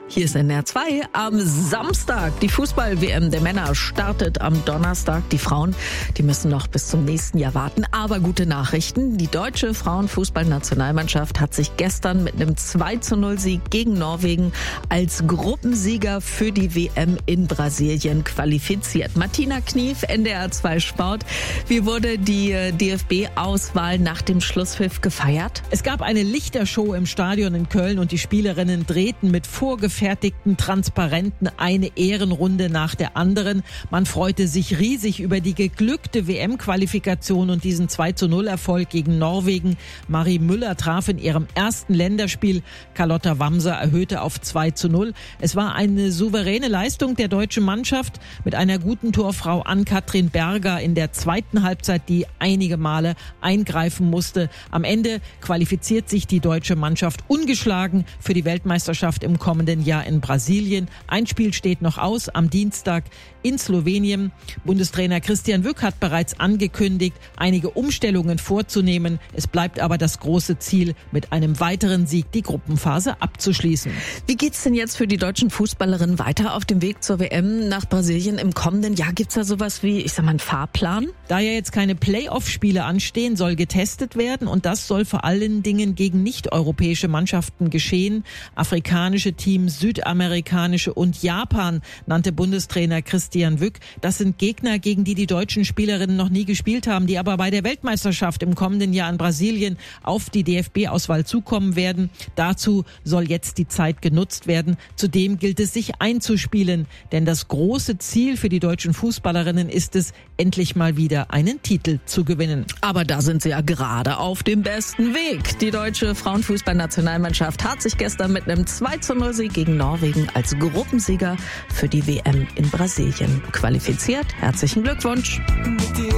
Hier ist NDR 2 am Samstag. Die Fußball-WM der Männer startet am Donnerstag. Die Frauen, die müssen noch bis zum nächsten Jahr warten. Aber gute Nachrichten. Die deutsche Frauenfußballnationalmannschaft hat sich gestern mit einem 2:0-Sieg gegen Norwegen als Gruppensieger für die WM in Brasilien qualifiziert. Martina Knief, NDR 2 Sport. Wie wurde die DFB-Auswahl nach dem Schlusspfiff gefeiert? Es gab eine Lichtershow im Stadion in Köln und die Spielerinnen drehten mit vorgefertigten Transparenten eine Ehrenrunde nach der anderen. Man freute sich riesig über die geglückte WM-Qualifikation und diesen 2:0-Erfolg gegen Norwegen. Marie Müller traf in ihrem ersten Länderspiel. Carlotta Wamser erhöhte auf 2:0. Es war eine souveräne Leistung der deutschen Mannschaft mit einer guten Torfrau Ann-Kathrin Berger in der zweiten Halbzeit, die einige Male eingreifen musste. Am Ende qualifiziert sich die deutsche Mannschaft ungeschlagen für die Weltmeisterschaft im kommenden Jahr in Brasilien. Ein Spiel steht noch aus am Dienstag in Slowenien. Bundestrainer Christian Wück hat bereits angekündigt, einige Umstellungen vorzunehmen. Es bleibt aber das große Ziel, mit einem weiteren Sieg die Gruppenphase abzuschließen. Wie geht's denn jetzt für die deutschen Fußballerinnen weiter auf dem Weg zur WM nach Brasilien im kommenden Jahr? Gibt's da sowas wie, einen Fahrplan? Da ja jetzt keine Playoff-Spiele anstehen, soll getestet werden und das soll vor allen Dingen gegen nicht-europäische Mannschaften geschehen. Afrikanische Teams, südamerikanische und Japan nannte Bundestrainer Christian Wück. Das sind Gegner, gegen die deutschen Spielerinnen noch nie gespielt haben, die aber bei der Weltmeisterschaft im kommenden Jahr in Brasilien auf die DFB-Auswahl zukommen werden. Dazu soll jetzt die Zeit genutzt werden. Zudem gilt es, sich einzuspielen, denn das große Ziel für die deutschen Fußballerinnen ist es, endlich mal wieder einen Titel zu gewinnen. Aber da sind sie ja gerade auf dem besten Weg. Die deutsche Frauenfußballnationalmannschaft hat sich gestern mit einem 2:0-Sieg gegen Norwegen als Gruppensieger für die WM in Brasilien qualifiziert. Herzlichen Glückwunsch.